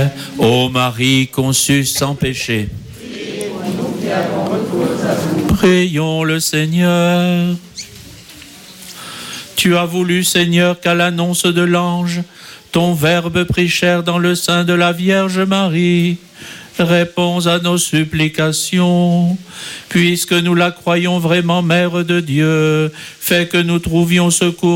Ô Marie conçue sans péché, prions le Seigneur. Tu as voulu, Seigneur, qu'à l'annonce de l'ange, ton Verbe prit chair dans le sein de la Vierge Marie. Réponds à nos supplications, puisque nous la croyons vraiment Mère de Dieu. Fais que nous trouvions secours